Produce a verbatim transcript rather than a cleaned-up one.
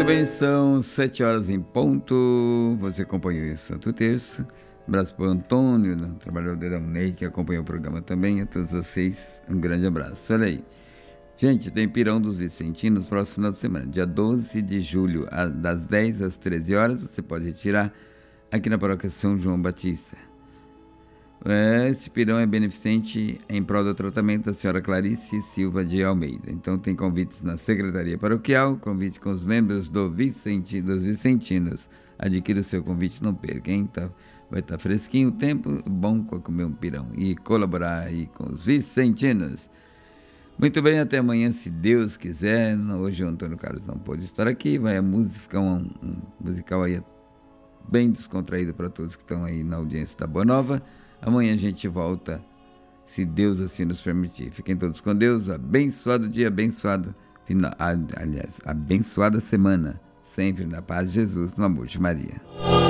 Muito bem, são sete horas em ponto. Você acompanhou o Santo Terço. Um abraço para o Antônio, né, trabalhador da Unei, que acompanhou o programa também. A todos vocês, um grande abraço. Olha aí. Gente, tem Pirão dos Vicentinos, próximo final de semana, dia doze de julho, das dez às treze horas. Você pode retirar aqui na paróquia São João Batista. Esse pirão é beneficente em prol do tratamento da senhora Clarice Silva de Almeida. Então tem convites na Secretaria Paroquial, convite com os membros do Vicenti, dos Vicentinos. Adquira o seu convite, não perca, hein? Então, vai estar fresquinho o tempo, bom para comer um pirão e colaborar aí com os Vicentinos. Muito bem, até amanhã, se Deus quiser. Hoje o Antônio Carlos não pôde estar aqui, vai a música, ficar um, um musical aí bem descontraído para todos que estão aí na audiência da Boa Nova. Amanhã a gente volta, se Deus assim nos permitir. Fiquem todos com Deus, abençoado dia, abençoado final, aliás, abençoada semana, sempre na paz de Jesus, no amor de Maria.